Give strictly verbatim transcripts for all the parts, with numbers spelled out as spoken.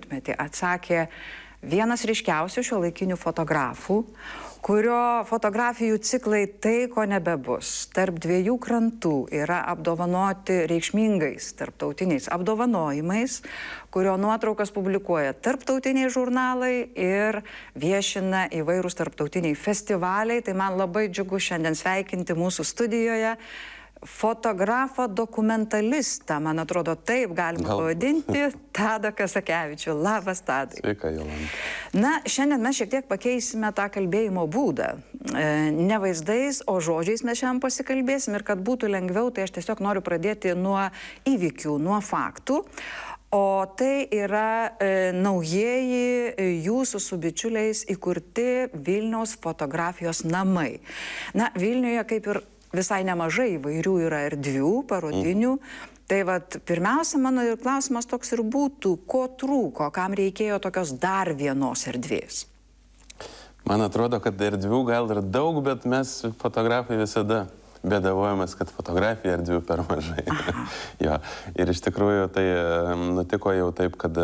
dešimtmetį atsakė vienas ryškiausių šiuolaikinių fotografų, kurio fotografijų ciklai tai, ko nebebus. Tarp dviejų krantų yra apdovanoti reikšmingais tarptautiniais apdovanojimais, kurio nuotraukas publikuoja tarptautiniai žurnalai ir viešina įvairūs tarptautiniai festivaliai. Tai man labai džiugu šiandien sveikinti mūsų studijoje fotografą dokumentalistą, man atrodo, taip galima pavadinti, Tadą Kazakevičių. Labas, Tadai. Sveika, Jolanta. Na, šiandien mes šiek tiek pakeisime tą kalbėjimo būdą. Ne vaizdais, o žodžiais mes šiandien pasikalbėsim ir kad būtų lengviau, tai aš tiesiog noriu pradėti nuo įvykių, nuo faktų. O tai yra e, naujieji jūsų su bičiuliais įkurti Vilniaus fotografijos namai. Na, Vilniuje kaip ir visai nemažai įvairių yra erdvių, parodinių. Mm. Tai vat, pirmiausia, mano ir klausimas toks ir būtų, ko trūko, kam reikėjo tokios dar vienos erdvės? Man atrodo, kad erdvių gal ir daug, bet mes fotografai visada bėdavojamės, kad fotografija erdvių per mažai. Jo. Ir iš tikrųjų tai nutiko jau taip, kad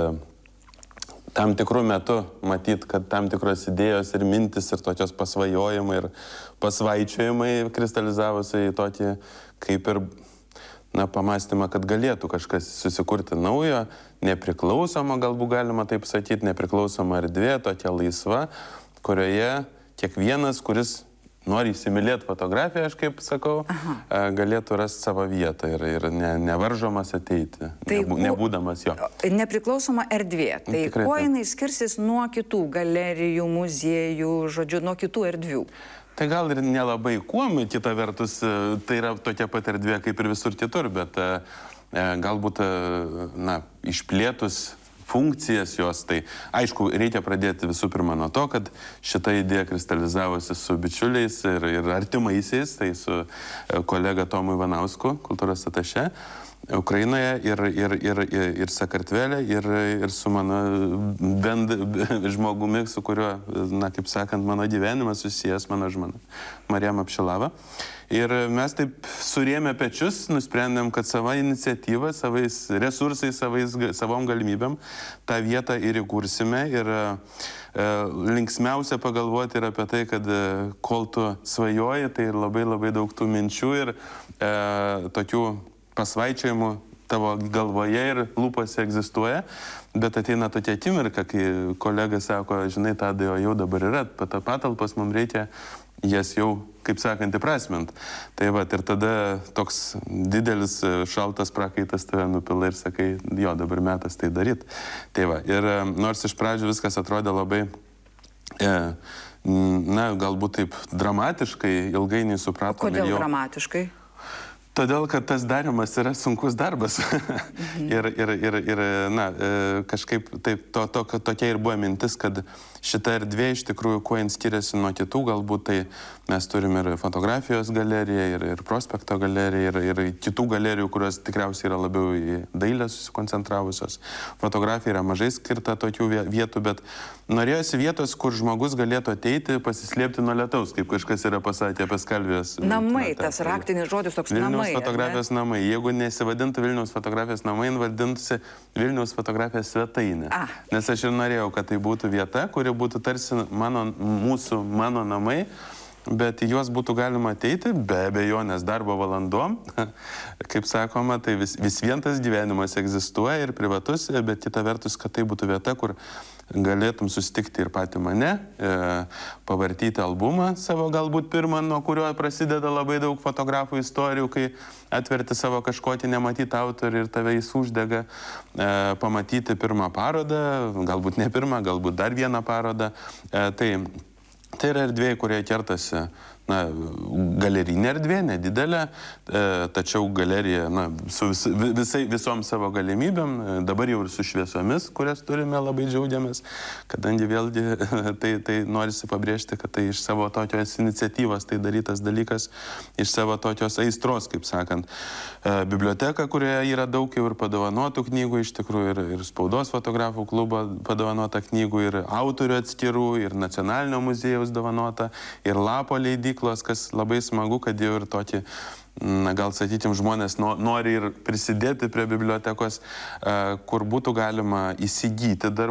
tam tikrų metų matyt, kad tam tikros idėjos ir mintis ir tokios pasvajojimai ir pasvaičiojimai kristalizavosi į tokį kaip ir na, pamastymą, kad galėtų kažkas susikurti naujo, nepriklausomą, galbūt galima taip sakyti, nepriklausomą erdvė, tokia laisva, kurioje kiekvienas, kuris nori įsimylėti fotografiją, aš kaip sakau, Aha. galėtų rasti savo vietą ir, ir ne, nevaržomas ateiti, tai nebū, nebūdamas jo. Nepriklausoma erdvė. Tai Tikrai, kuo jinai skirsis nuo kitų galerijų, muziejų, žodžiu, nuo kitų erdvių? Tai gal ir nelabai kuom, kita vertus, tai yra tokia pat erdvė kaip ir visur kitur, bet galbūt, na, išplėtus funkcijas jos, tai aišku, reikia pradėti visų pirma nuo to, kad šita idėja kristalizavosi su bičiuliais ir, ir artimaisiais, tai su kolega Tomu Ivanausku, kultūros atašė Ukrainoje ir, ir, ir, ir, ir Sakartvele ir, ir su mano bend, žmogumi, su kuriuo, na, kaip sakant, mano gyvenimas susijęs, mano žmona Marija Apšilava. Ir mes taip surėmė pečius, nusprendėm, kad savo iniciatyvą, savais resursais, savais, savom galimybėm tą vietą ir įkursime. Ir e, linksmiausia pagalvoti yra apie tai, kad e, kol tu svajoji, tai labai labai daug tų minčių ir e, tokių pasvaičiojimų tavo galvoje ir lūpose egzistuoja, bet ateina tokia akimirka, kai kolega sako, žinai, Tadai, o jau dabar yra patalpos, mums reikia jas jau, kaip sakant, įprasmint. Tai va, ir tada toks didelis šaltas prakaitas tave nupila ir sakai, jo, dabar metas tai daryt. Tai va, ir nors iš pradžių viskas atrodė labai, e, na, galbūt taip dramatiškai, ilgainiui supratome. Kodėl jau... dramatiškai? Todėl, kad tas darimas yra sunkus darbas. Mhm. ir, ir, ir, ir, na, kažkaip taip, to, to, tokia ir buvo mintis, kad šita erdvė iš tikrųjų, kuo jin skiriasi nuo kitų, galbūt tai mes turime ir fotografijos galeriją, ir, ir prospekto galeriją, ir, ir kitų galerijų, kurios tikriausiai yra labiau į dailę susikoncentravusios. Fotografija yra mažai skirta tokių vietų, bet norėjosi vietos, kur žmogus galėtų ateiti, pasislėpti nuo lietaus, kaip kažkas yra pasakė apie Skalvijos. Namai, tas raktinis žodis toks namai. Vilniaus fotografijos ne? namai. Jeigu nesivadintų Vilniaus fotografijos namai, vadintųsi Vilniaus fotografijos svetainė. Ah. Nes aš ir norėjau, kad tai būtų vieta, kuri būtų tarsi mano, mūsų, mano namai, bet į juos būtų galima ateiti, be abejonės darbo valandom. Kaip sakoma, tai vis, vis vien tas gyvenimas egzistuoja ir privatus, bet kita vertus, kad tai būtų vieta, kur galėtum susitikti ir patį mane, e, pavartyti albumą savo galbūt pirmą, nuo kurio prasideda labai daug fotografų istorijų, kai atverti savo kažkokį nematytą autorių ir tave jis uždega, e, pamatyti pirmą parodą, galbūt ne pirmą, galbūt dar vieną parodą. E, tai, tai yra erdvė, kurie kertasi, na, galerinė erdvė, nedidelė, e, tačiau galerija, na, su vis, visai, visom savo galimybėm, dabar jau ir su šviesomis, kurias turime, labai džiaugiamės, kadangi vėlgi tai, tai norisi pabrėžti, kad tai iš savo tokios iniciatyvos tai darytas dalykas, iš savo tokios aistros, kaip sakant. E, biblioteka, kurioje yra daug jau ir padovanotų knygų, iš tikrųjų ir, ir spaudos fotografų klubo padovanota knygų, ir autorių atskirų, ir nacionalinio muziejaus dovanota, ir lapo leidyklos, kas labai smagu, kad jau ir tokį, na, gal sakykim, žmonės nori ir prisidėti prie bibliotekos, kur būtų galima įsigyti dar